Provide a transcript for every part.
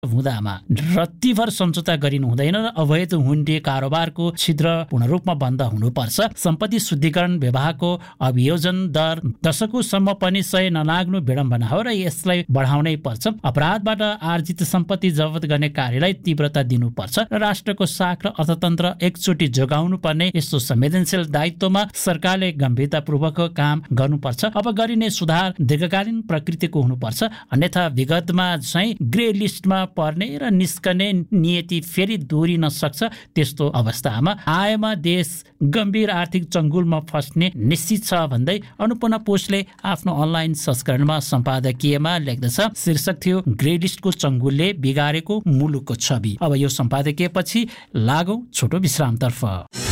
हुँदामा रत्तिभर सम्झौता गरिनु हुँदैन र अवैध हुन्डे कारोबारको छिद्र पूर्ण रूपमा बन्द हुनुपर्छ। सम्पत्ति शुद्धिकरण विभागको अभियोजन दर दशकौंसम्म पनि सय नलाग्नु विडम्बना हो र यसलाई बढाउनै पर्छ। अपराधबाट आर्जित सम्पत्ति जफत गर्ने कार्यलाई तीव्रता दिनुपर्छ र राष्ट्रको साख र अर्थतन्त्र एकचोटि जोगाउनु पर्ने यस्तो संवेदनशील दायित्वमा सरकारले गम्भीरतापूर्वक काम गर्नुपर्छ। अब गरिने सुधार दीर्घकालीन प्रकृतिको हुनुपर्छ, अन्यथा विगतमा चाहिँ ग्रे लिस्टमा पर्ने र निस्कने नियति फेरि दोहोरिन सक्छ। त्यस्तो अवस्थामा आएमा देश गम्भीर आर्थिक चङ्गुलमा फस्ने निश्चित छ भन्दै अनुपना पोस्टले आफ्नो अनलाइन संस्करणमा सम्पादकीयमा लेख्दछ। शीर्षक थियो ग्रे लिस्टको चङ्गुलले बिगारेको मुलुकको छवि। अब यो सम्पादकीय पछि लागौं छोटो विश्रामतर्फ।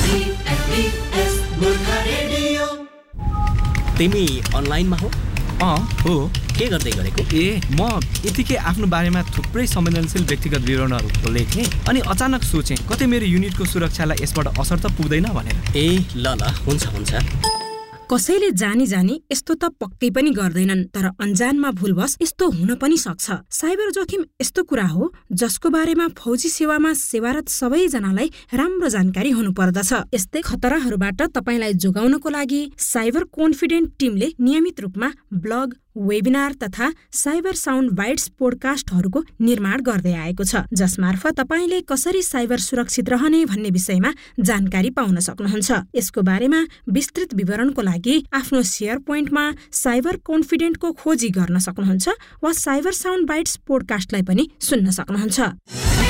तिमी अनलाइनमा हो? हो। के गर्दै गरेको? म यतिकै आफ्नो बारेमा थुप्रै संवेदनशील व्यक्तिगत विवरणहरू खोल्दै थिएँ, अनि अचानक सोचेँ कतै मेरो युनिटको सुरक्षालाई यसबाट असर त पुग्दैन भनेर। ल हुन्छ। कसैले जानी यस्तो त पक्कै पनि गर्दैनन्, तर अन्जानमा भुलवश यस्तो हुन पनि सक्छ। साइबर जोखिम यस्तो कुरा हो जसको बारेमा फौजी सेवामा सेवारत सबैजनालाई राम्रो जानकारी हुनुपर्दछ। यस्तै खतराहरूबाट तपाईलाई जोगाउनको लागि साइबर कन्फिडेन्ट टिमले नियमित रूपमा ब्लग, वेबिनार तथा साइबर साउन्ड बाइट्स पोडकास्टहरूको निर्माण गर्दै आएको छ, जसमार्फत तपाईले कसरी साइबर सुरक्षित रहने भन्ने विषयमा जानकारी पाउन सक्नुहुन्छ। यसको बारेमा विस्तृत विवरणको लागि आफ्नो शेयर पोइन्टमा साइबर कन्फिडेन्टको खोजी गर्न सक्नुहुन्छ वा साइबर साउन्ड बाइट्स पोडकास्टलाई पनि सुन्न सक्नुहुन्छ।